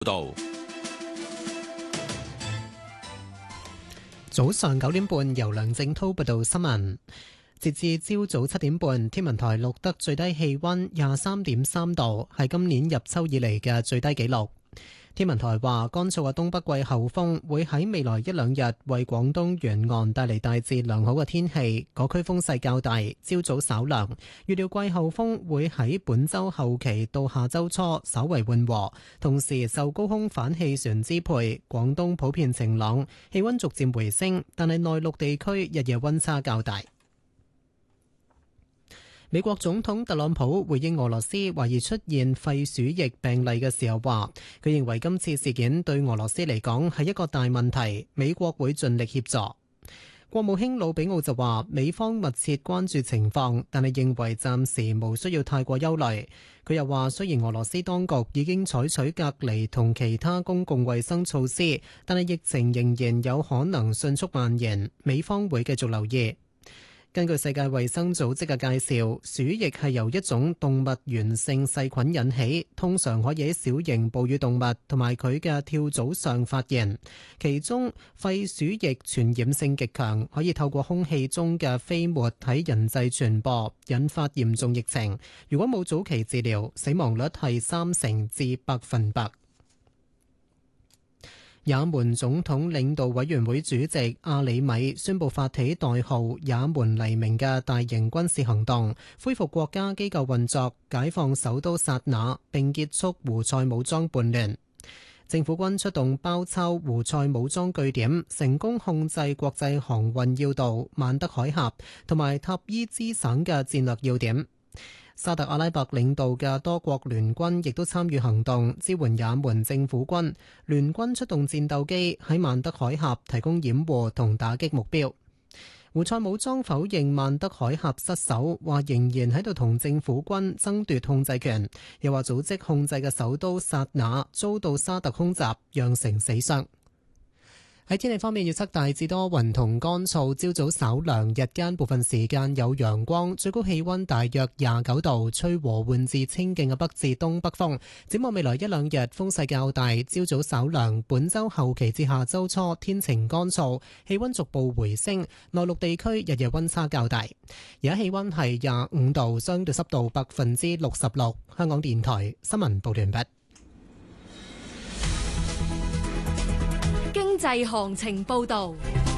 道。 早上9點半，由梁正滔報道新聞。截至朝早7點半，天文台錄得最低氣溫23.3度，係今年入秋以嚟嘅最低紀錄。天文台話，乾燥嘅東北季候風會喺未來一兩日為廣東沿岸帶嚟大致良好嘅天氣，各區風勢較大，朝早稍涼。預料季候風會喺本週後期到下週初稍為緩和，同時受高空反氣旋支配，廣東普遍晴朗，氣溫逐漸回升，但係內陸地區日夜溫差較大。美國總統特朗普回應俄羅斯懷疑出現肺鼠疫病例嘅時候話，佢認為今次事件對俄羅斯嚟講係一個大問題，美國會盡力協助。國務卿魯比奧就話，美方密切關注情況，但係認為暫時無需要太過憂慮。佢又話，雖然俄羅斯當局已經採取隔離同其他公共衛生措施，但係疫情仍然有可能迅速蔓延，美方會繼續留意。根據世界衛生組織嘅介紹，鼠疫係由一種動物源性細菌引起，通常可以喺小型哺乳動物同埋佢嘅跳蚤上發現。其中，肺鼠疫傳染性極強，可以透過空氣中嘅飛沫喺人際傳播，引發嚴重疫情。如果冇早期治療，死亡率係30%至100%。也門總統領導委員會主席阿里米宣布發起代號也門黎明嘅大型軍事行動，恢復國家機構運作，解放首都薩那，並結束胡塞武裝叛亂。政府軍出動包抄胡塞武裝據點，成功控制國際航運要道曼德海峽同埋塔伊茲省嘅戰略要點。沙特阿拉伯領導嘅多國聯軍亦都參與行動，支援也門政府軍。聯軍出動戰鬥機喺曼德海峽提供掩護同打擊目標。胡塞武裝否認曼德海峽失守，話仍然喺度同政府軍爭奪控制權，又話組織控制嘅首都薩那遭到沙特空襲，釀成死傷。喺天氣方面，預測大致多雲同乾燥，朝早稍涼，日間部分時間有陽光，最高氣溫大約29度，吹和緩至清勁嘅北至東北風。展望未來一兩日風勢較大，朝早稍涼，本週後期至下週初天晴乾燥，氣溫逐步回升，內陸地區日夜溫差較大。而家氣溫係25度，相對濕度66%。香港電台新聞報道完畢。 經濟行情報道。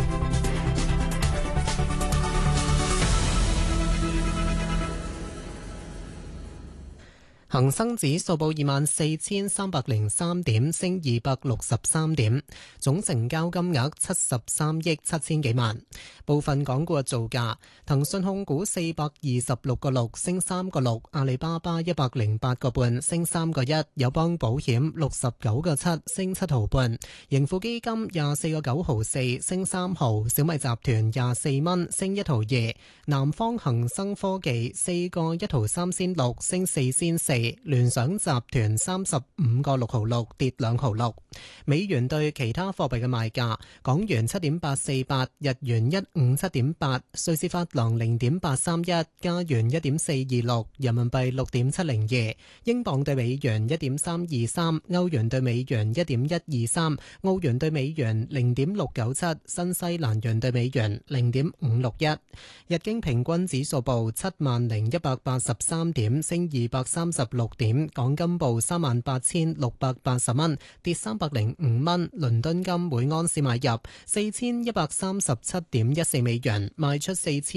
恒生指數報24,303點，升263點，總成交金額73億7千幾萬。部分港股嘅造價：騰訊控股426個6，升3個6；阿里巴巴108個半，升3個1；友邦保險69個7，升7毫半；盈富基金24個9毫4，升3毫；小米集團24蚊，升1毫2；南方恒生科技4個1毫3仙6，升4仙4。聯想集團35個6毫6，跌2毫6。美元對其他貨幣嘅賣價：港元7.848，日元157.8，瑞士法郎0.831，加元1.426，人民幣6.702，英鎊對美元1.323，歐元對美元1.123，澳元對美元0.697，新西蘭元對美元0.561。日經平均指數報70,183點，升236點。港金報38,680蚊，跌305蚊。倫敦金每安士買入4137.14美元，賣出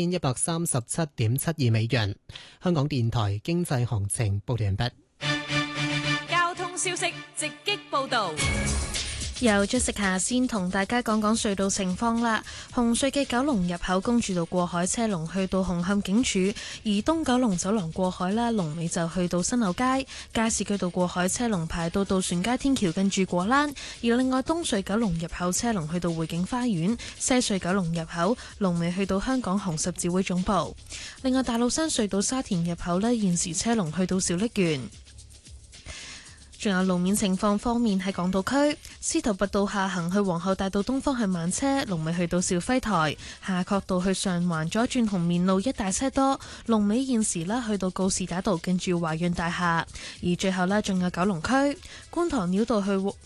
4137.72美元。香港電台經濟行情報完畢。 交通消息直擊報道。 由Jessica先同大家講講隧道情況啦。紅隧嘅九龍入口公主道過海車龍去到紅磡警署，而東九龍走廊過海啦，龍尾就去到新柳街。加士居道過海車龍排到渡船街天橋近住果欄，而另外東隧九龍入口車龍去到匯景花園，西隧九龍入口龍尾去到香港紅十字會總部。另外大老山隧道沙田入口呢，現時車龍去到小瀝源。 仲有路面情況方面，喺港島區司徒拔道下行去皇后大道東方向慢車，龍尾去到肇輝台；夏慤道去上環左轉紅棉路一帶車多，龍尾現時去到告士打道近住華潤大廈。而最後仲有九龍區觀塘繞道去